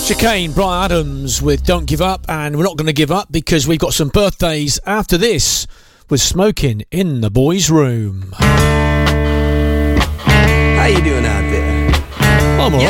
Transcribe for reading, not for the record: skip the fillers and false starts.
Chicane, Brian Adams with Don't Give Up, and we're not going to give up because we've got some birthdays after this with Smoking in the Boys' Room.